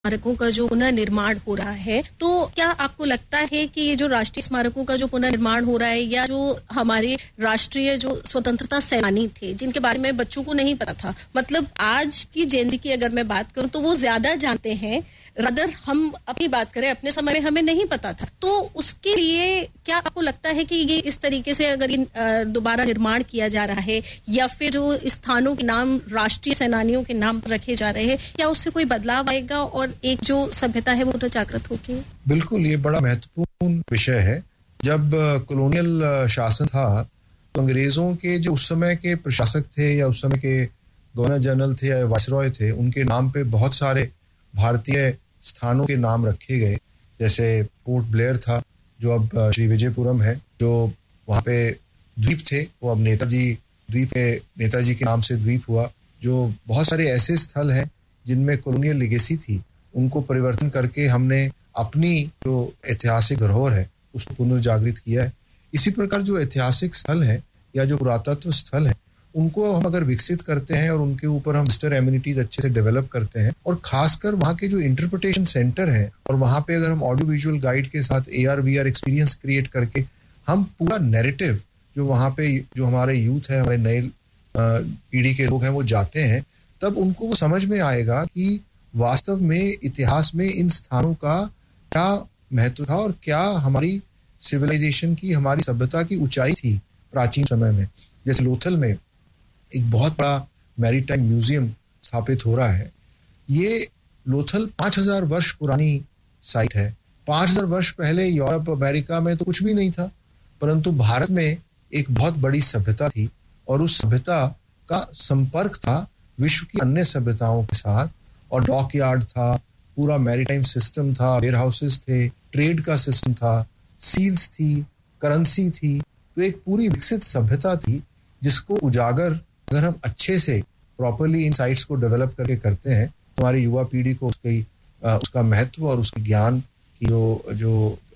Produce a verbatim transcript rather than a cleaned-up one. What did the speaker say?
स्मारकों का जो पुनर्निर्माण हो रहा है, तो क्या आपको लगता है कि ये जो राष्ट्रीय स्मारकों का जो पुनर्निर्माण हो रहा है या जो हमारे राष्ट्रीय जो स्वतंत्रता सेनानी थे जिनके बारे में बच्चों को नहीं पता था, मतलब आज की जेनजी की अगर मैं बात करूं तो वो ज्यादा जानते हैं, रदर हम अपनी बात करें अपने समय में हमें नहीं पता था, तो उसके लिए क्या आपको लगता है कि ये इस तरीके से अगर दोबारा निर्माण किया जा रहा है या फिर जो स्थानों के नाम राष्ट्रीय सेनानियों के नाम पर रखे जा रहे हैं, क्या उससे कोई बदलाव आएगा और एक जो सभ्यता है वो तो जागृत होगी? बिल्कुल, ये बड़ा महत्वपूर्ण विषय है। जब कॉलोनियल शासन था तो अंग्रेजों के जो उस समय के प्रशासक थे या उस समय के गवर्नर जनरल थे या वाइसरॉय थे, उनके नाम पे बहुत सारे भारतीय स्थानों के नाम रखे गए। जैसे पोर्ट ब्लेयर था जो अब श्री विजयपुरम है, जो वहाँ पे द्वीप थे वो अब नेताजी द्वीप है, नेताजी के नाम से द्वीप हुआ। जो बहुत सारे ऐसे स्थल हैं जिनमें कॉलोनियल लेगेसी थी, उनको परिवर्तन करके हमने अपनी जो ऐतिहासिक धरोहर है उसको पुनर्जागृत किया है। इसी प्रकार जो ऐतिहासिक स्थल है या जो पुरातत्व स्थल है, उनको हम अगर विकसित करते हैं और उनके ऊपर हम विजिटर एमिनिटीज अच्छे से डेवलप करते हैं और खासकर वहाँ के जो इंटरप्रिटेशन सेंटर है और वहाँ पे अगर हम ऑडियो विजुअल गाइड के साथ A R we are experience create करके हम पूरा नैरेटिव जो वहाँ पे जो हमारे यूथ है, हमारे नए पीढ़ी के लोग हैं वो जाते हैं, तब उनको वो समझ में आएगा कि वास्तव में इतिहास में इन स्थानों का क्या महत्व था और क्या हमारी सिविलाइजेशन की, हमारी सभ्यता की ऊंचाई थी प्राचीन समय में। जैसे लोथल में एक बहुत बड़ा मैरीटाइम म्यूजियम स्थापित हो रहा है। ये लोथल पाँच हज़ार वर्ष पुरानी साइट है। पाँच हज़ार वर्ष पहले यूरोप अमेरिका में तो कुछ भी नहीं था, परंतु भारत में एक बहुत बड़ी सभ्यता थी और उस सभ्यता का संपर्क था विश्व की अन्य सभ्यताओं के साथ, और डॉक यार्ड था, पूरा मैरीटाइम सिस्टम था, वेयर हाउसेस थे, ट्रेड का सिस्टम था, सील्स थी, करेंसी थी। तो एक पूरी विकसित सभ्यता थी जिसको उजागर अगर हम अच्छे से प्रॉपर्ली इन साइट्स को डेवलप करके करते हैं, हमारी युवा पीढ़ी को उसकी उसका महत्व और उसके ज्ञान की जो जो